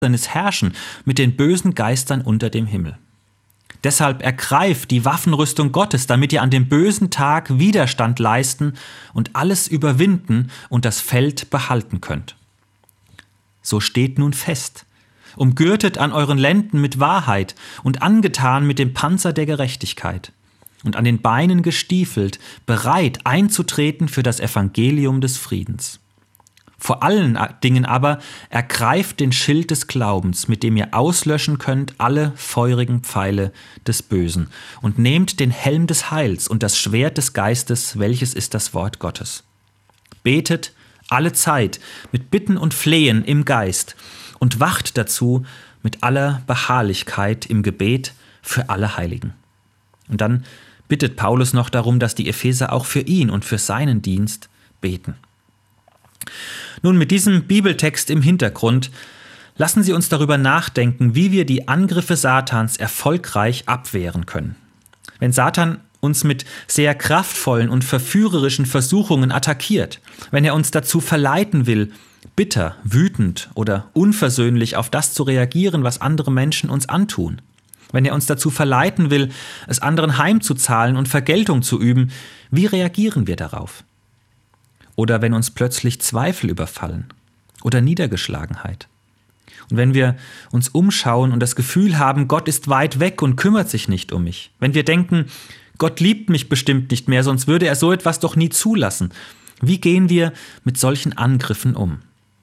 herrschen mit den bösen Geistern unter dem Himmel. Deshalb ergreift die Waffenrüstung Gottes, damit ihr an dem bösen Tag Widerstand leisten und alles überwinden und das Feld behalten könnt. So steht nun fest, umgürtet an euren Lenden mit Wahrheit und angetan mit dem Panzer der Gerechtigkeit und an den Beinen gestiefelt, bereit einzutreten für das Evangelium des Friedens. Vor allen Dingen aber ergreift den Schild des Glaubens, mit dem ihr auslöschen könnt alle feurigen Pfeile des Bösen, und nehmt den Helm des Heils und das Schwert des Geistes, welches ist das Wort Gottes. Betet alle Zeit mit Bitten und Flehen im Geist und wacht dazu mit aller Beharrlichkeit im Gebet für alle Heiligen. Und dann bittet Paulus noch darum, dass die Epheser auch für ihn und für seinen Dienst beten. Nun, mit diesem Bibeltext im Hintergrund lassen Sie uns darüber nachdenken, wie wir die Angriffe Satans erfolgreich abwehren können. Wenn Satan uns mit sehr kraftvollen und verführerischen Versuchungen attackiert, wenn er uns dazu verleiten will, bitter, wütend oder unversöhnlich auf das zu reagieren, was andere Menschen uns antun, wenn er uns dazu verleiten will, es anderen heimzuzahlen und Vergeltung zu üben, wie reagieren wir darauf? Oder wenn uns plötzlich Zweifel überfallen oder Niedergeschlagenheit. Und wenn wir uns umschauen und das Gefühl haben, Gott ist weit weg und kümmert sich nicht um mich. Wenn wir denken, Gott liebt mich bestimmt nicht mehr, sonst würde er so etwas doch nie zulassen. Wie gehen wir mit solchen Angriffen um?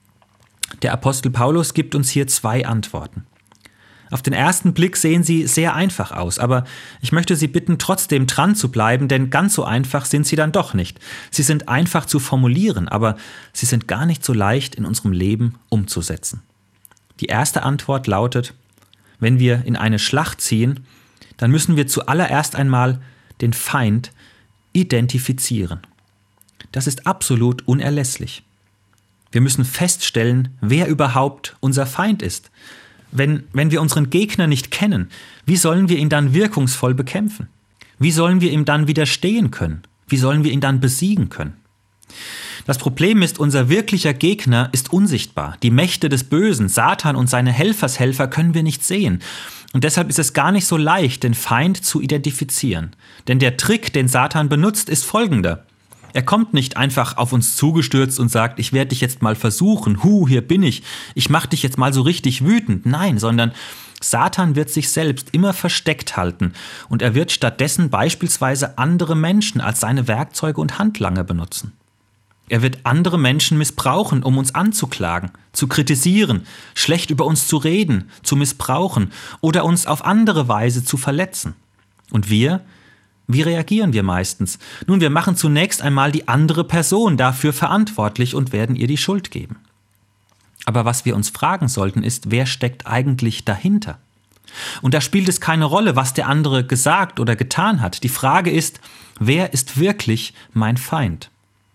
Der Apostel Paulus gibt uns hier 2 Antworten. Auf den ersten Blick sehen sie sehr einfach aus, aber ich möchte Sie bitten, trotzdem dran zu bleiben, denn ganz so einfach sind sie dann doch nicht. Sie sind einfach zu formulieren, aber sie sind gar nicht so leicht in unserem Leben umzusetzen. Die erste Antwort lautet: Wenn wir in eine Schlacht ziehen, dann müssen wir zuallererst einmal den Feind identifizieren. Das ist absolut unerlässlich. Wir müssen feststellen, wer überhaupt unser Feind ist. Wenn wir unseren Gegner nicht kennen, wie sollen wir ihn dann wirkungsvoll bekämpfen? Wie sollen wir ihm dann widerstehen können? Wie sollen wir ihn dann besiegen können? Das Problem ist, unser wirklicher Gegner ist unsichtbar. Die Mächte des Bösen, Satan und seine Helfershelfer können wir nicht sehen. Und deshalb ist es gar nicht so leicht, den Feind zu identifizieren. Denn der Trick, den Satan benutzt, ist folgender. Er kommt nicht einfach auf uns zugestürzt und sagt, ich werde dich jetzt mal versuchen, hier bin ich mache dich jetzt mal so richtig wütend. Nein, sondern Satan wird sich selbst immer versteckt halten und er wird stattdessen beispielsweise andere Menschen als seine Werkzeuge und Handlanger benutzen. Er wird andere Menschen missbrauchen, um uns anzuklagen, zu kritisieren, schlecht über uns zu reden, zu missbrauchen oder uns auf andere Weise zu verletzen. Und wir? Wie reagieren wir meistens? Nun, wir machen zunächst einmal die andere Person dafür verantwortlich und werden ihr die Schuld geben. Aber was wir uns fragen sollten ist, wer steckt eigentlich dahinter? Und da spielt es keine Rolle, was der andere gesagt oder getan hat. Die Frage ist, wer ist wirklich mein Feind?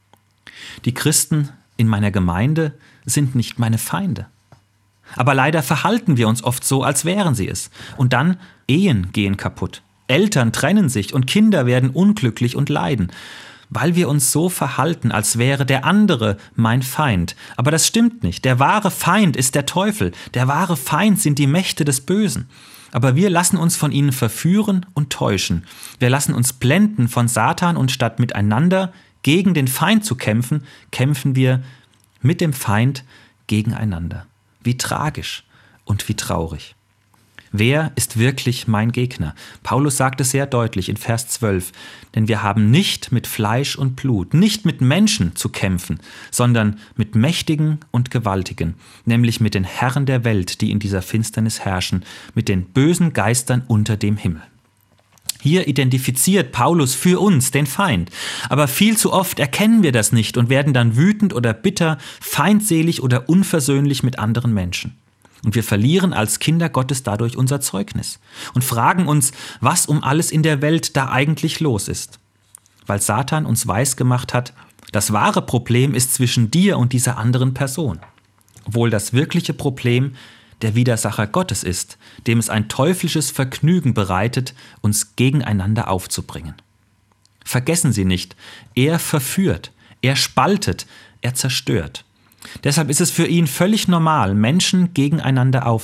Die Christen in meiner Gemeinde sind nicht meine Feinde. Aber leider verhalten wir uns oft so, als wären sie es. Und dann Ehen gehen kaputt. Eltern trennen sich und Kinder werden unglücklich und leiden, weil wir uns so verhalten, als wäre der andere mein Feind. Aber das stimmt nicht. Der wahre Feind ist der Teufel. Der wahre Feind sind die Mächte des Bösen. Aber wir lassen uns von ihnen verführen und täuschen. Wir lassen uns blenden von Satan und statt miteinander gegen den Feind zu kämpfen, kämpfen wir mit dem Feind gegeneinander. Wie tragisch und wie traurig. Wer ist wirklich mein Gegner? Paulus sagt es sehr deutlich in Vers 12. Denn wir haben nicht mit Fleisch und Blut, nicht mit Menschen zu kämpfen, sondern mit Mächtigen und Gewaltigen, nämlich mit den Herren der Welt, die in dieser Finsternis herrschen, mit den bösen Geistern unter dem Himmel. Hier identifiziert Paulus für uns den Feind. Aber viel zu oft erkennen wir das nicht und werden dann wütend oder bitter, feindselig oder unversöhnlich mit anderen Menschen. Und wir verlieren als Kinder Gottes dadurch unser Zeugnis und fragen uns, was um alles in der Welt da eigentlich los ist. Weil Satan uns weisgemacht hat, das wahre Problem ist zwischen dir und dieser anderen Person. Obwohl das wirkliche Problem der Widersacher Gottes ist, dem es ein teuflisches Vergnügen bereitet, uns gegeneinander aufzubringen. Vergessen Sie nicht, er verführt, er spaltet, er zerstört. Deshalb ist es für ihn völlig normal, Menschen gegeneinander aufzunehmen.